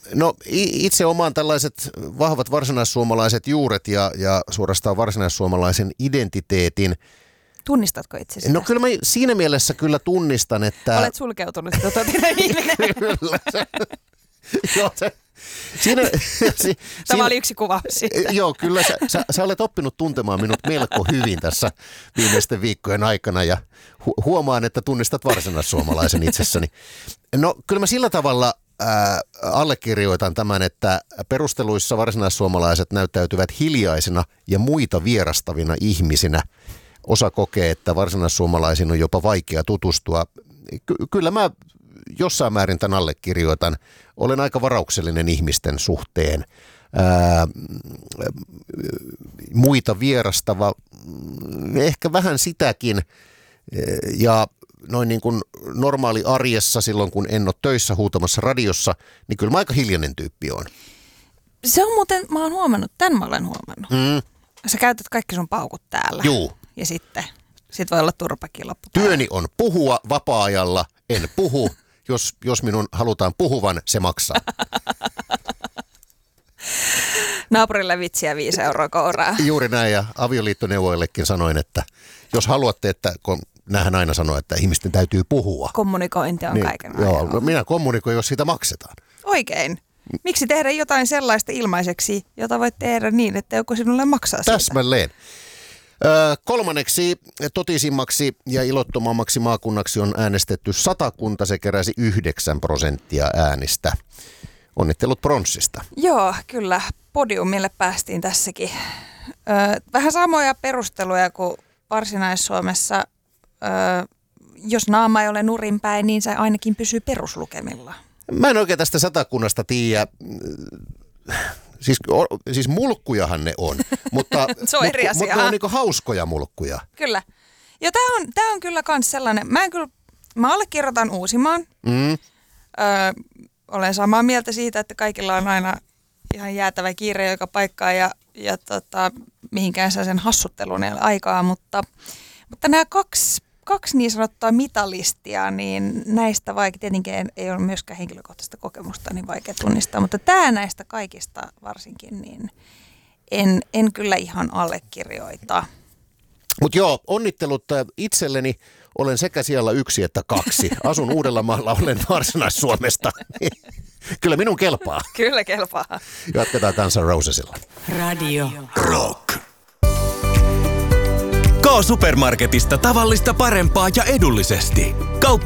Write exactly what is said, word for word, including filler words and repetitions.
No itse omaan tällaiset vahvat varsinaissuomalaiset juuret ja, ja suorastaan varsinaissuomalaisen identiteetin. Tunnistatko itsesi? No kyllä mä siinä mielessä kyllä tunnistan, että... Olet sulkeutunut totinen ihminen. Kyllä se. Joo, se. Siinä, si, Tämä siinä, oli yksi kuvaus siitä. Joo, kyllä sä, sä, sä olet oppinut tuntemaan minut melko hyvin tässä viimeisten viikkojen aikana ja hu- huomaan, että tunnistat varsinaissuomalaisen itsessäni. No kyllä mä sillä tavalla ää, allekirjoitan tämän, että perusteluissa varsinaissuomalaiset näyttäytyvät hiljaisina ja muita vierastavina ihmisinä. Osa kokee, että varsinaissuomalaisiin on jopa vaikea tutustua. Ky- kyllä mä jossain määrin tämän allekirjoitan. Olen aika varauksellinen ihmisten suhteen. Ää, muita vierastava, ehkä vähän sitäkin. Ja noin niin kuin normaali arjessa silloin, kun en ole töissä huutamassa radiossa, niin kyllä mä aika hiljainen tyyppi on. Se on muuten, mä oon huomannut, tämän mä olen huomannut. Mm. Sä käytät kaikki sun paukut täällä. Juu. Ja sitten, sit voi olla turpakin loppupäivä. Työni on puhua vapaa-ajalla, en puhu. Jos, jos minun halutaan puhuvan, se maksaa. Naapurille vitsiä viisi euroa kouraa. Juuri näin, ja avioliittoneuvoillekin sanoin, että jos haluatte, että kun näähän aina sanoo, että ihmisten täytyy puhua. Kommunikointi on niin, kaiken joo, aikaa. no minä kommunikoin, jos siitä maksetaan. Oikein. Miksi tehdä jotain sellaista ilmaiseksi, jota voit tehdä niin, että joku sinulle maksaa siitä? Täsmälleen. Ö, kolmanneksi totisimmaksi ja ilottomammaksi maakunnaksi on äänestetty Satakunta. Se keräsi yhdeksän prosenttia äänistä. Onnittelut pronssista. Joo, kyllä. Podiumille päästiin tässäkin. Ö, vähän samoja perusteluja kuin Varsinais-Suomessa. Ö, jos naama ei ole nurinpäin, niin se ainakin pysyy peruslukemilla. Mä en oikein tästä Satakunnasta tiedä. Siis, siis mulkkujahan ne on, mutta, se on eri mutta, asia. mutta ne on niinku hauskoja mulkkuja. Kyllä. Ja tää on, tää on kyllä kans sellainen, mä en kyllä, mä allekirjoitan Uusimaan. Mm. Öö, olen samaa mieltä siitä, että kaikilla on aina ihan jäätävä kiire joka paikkaan ja, ja tota, mihinkään sen hassutteluun ei ole aikaa, mutta, mutta nämä kaksi, kaksi niin sanottua mitalistia, niin näistä vaikka tietenkin ei, ei ole myöskään henkilökohtaista kokemusta, niin vaikea tunnistaa, mutta tämä näistä kaikista varsinkin, niin en, en kyllä ihan allekirjoita. Mutta joo, onnittelut itselleni. Olen sekä siellä yksi että kaksi. Asun Uudellamaalla, olen Varsinais-Suomesta. Kyllä minun kelpaa. Kyllä kelpaa. Jatketaan Guns N' Rosesilla. Radio Rock. K-Supermarketista tavallista parempaa ja edullisesti. Kauppa